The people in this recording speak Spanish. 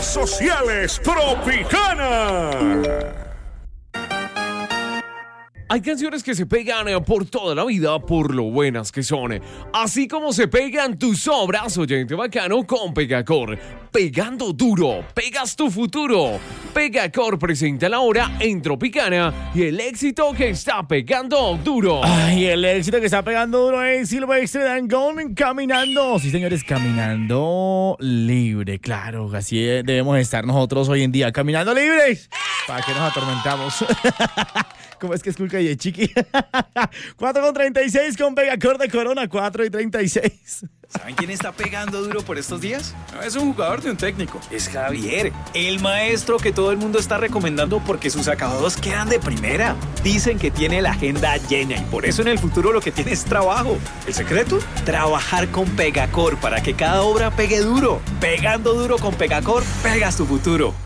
sociales Tropicana. Hay canciones que se pegan por toda la vida por lo buenas que son. Así como se pegan tus obras, oyente bacano, con Pegacor. Pegando duro, pegas tu futuro. Pegacor presenta la hora en Tropicana y el éxito que está pegando duro. Ay, el éxito que está pegando duro es Silvestre Dangond, Caminando. Sí, señores, caminando libre. Claro, así debemos estar nosotros hoy en día, caminando libres. ¿Para qué nos atormentamos? ¿Cómo es que es Culca y de Chiqui? 4:36 con Pegacor de Corona, 4:36. ¿Saben quién está pegando duro por estos días? No es un jugador ni un técnico, es Javier, el maestro que todo el mundo está recomendando porque sus acabados quedan de primera. Dicen que tiene la agenda llena y por eso en el futuro lo que tiene es trabajo. ¿El secreto? Trabajar con Pegacor para que cada obra pegue duro. Pegando duro con Pegacor, pegas tu futuro.